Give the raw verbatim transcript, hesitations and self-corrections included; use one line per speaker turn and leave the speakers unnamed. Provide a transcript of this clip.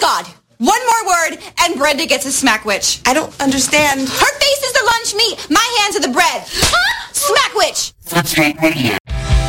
God. One more word, and Brenda gets a smack witch.
I don't understand.
Her face is the lunch meat. My hands are the bread. Smack witch.
Footscape Radio.